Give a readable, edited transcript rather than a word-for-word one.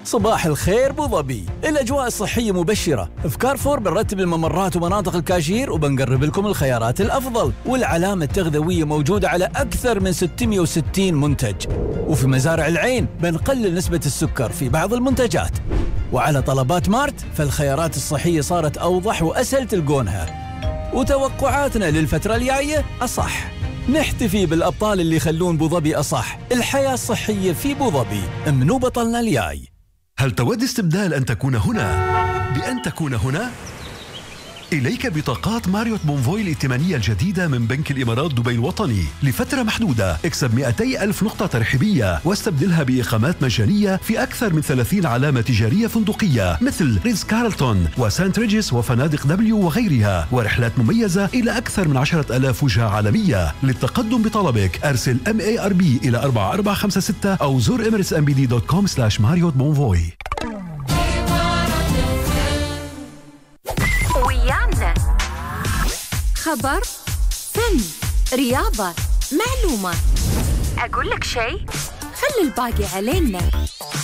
صباح الخير بو ظبي. الأجواء الصحية مبشرة. في كارفور بنرتب الممرات ومناطق الكاشير وبنقرب لكم الخيارات الأفضل، والعلامة التغذوية موجودة على أكثر من 660 منتج. وفي مزارع العين بنقلل نسبة السكر في بعض المنتجات. وعلى طلبات مارت فالخيارات الصحية صارت أوضح وأسهل تلقونها. وتوقعاتنا للفترة الجاية أصح. نحتفي بالأبطال اللي يخلون بو ظبي أصح. الحياة الصحية في بو ظبي. منو بطلنا الجاي؟ هل تود استبدال أن تكون هنا بأن تكون هنا؟ إليك بطاقات ماريوت بونفوي الائتمانية الجديدة من بنك الإمارات دبي الوطني لفترة محدودة. اكسب 200,000 نقطة ترحيبية واستبدلها بإقامات مجانية في أكثر من 30 علامة تجارية فندقية مثل ريتز كارلتون وسانت ريجيس وفنادق دبليو وغيرها، ورحلات مميزة إلى أكثر من 10,000 وجهة عالمية. للتقدم بطلبك أرسل MARB إلى 4456 أو زور emiratesmbd.com/Marriott Bonvoy. خبر، فن، رياضة، معلومة. أقول لك شيء؟ خلي الباقي علينا.